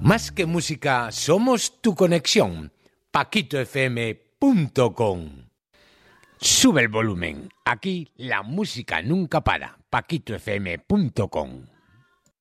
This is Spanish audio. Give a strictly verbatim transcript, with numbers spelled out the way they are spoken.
Más que música, somos tu conexión. paquito f m punto com. Sube el volumen. Aquí la música nunca para. paquito f m punto com.